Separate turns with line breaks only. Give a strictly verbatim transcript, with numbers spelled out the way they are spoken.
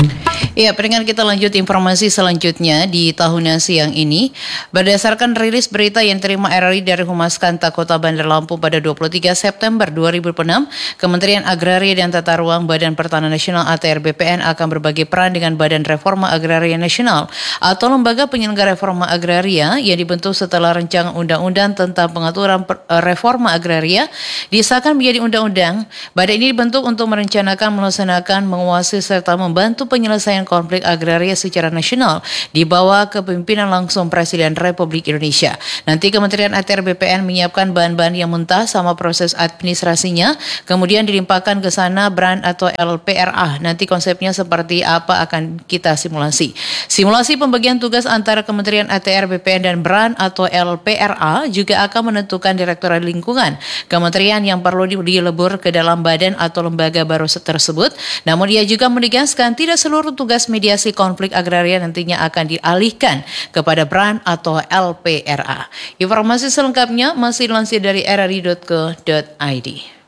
Ya, pendengar kita lanjut informasi selanjutnya di tahunan siang ini. Berdasarkan rilis berita yang terima R R I dari Humas Kanta Kota Bandar Lampung pada dua puluh tiga September dua ribu enam, Kementerian Agraria dan Tata Ruang Badan Pertanahan Nasional A T R B P N akan berbagi peran dengan Badan Reforma Agraria Nasional atau Lembaga Penyelenggara Reforma Agraria yang dibentuk setelah Rancangan Undang-Undang tentang Pengaturan Reforma Agraria disahkan menjadi undang-undang. Badan ini dibentuk untuk merencanakan, melaksanakan, menguasai serta membantu penyelesaian konflik agraria secara nasional di bawah kepemimpinan langsung Presiden Republik Indonesia. Nanti Kementerian A T R B P N menyiapkan bahan-bahan yang mentah sama proses administrasinya, kemudian dilimpahkan ke sana B R A N atau L P R A. Nanti konsepnya seperti apa akan kita simulasi. Simulasi pembagian tugas antara Kementerian A T R B P N dan B R A N atau L P R A juga akan menentukan Direktorat Lingkungan kementerian yang perlu dilebur ke dalam badan atau lembaga baru tersebut. Namun ia juga menegaskan tidak seluruh tugas mediasi konflik agraria nantinya akan dialihkan kepada B R A N atau L P R A. Informasi selengkapnya masih dilansir dari r r i dot co dot i d.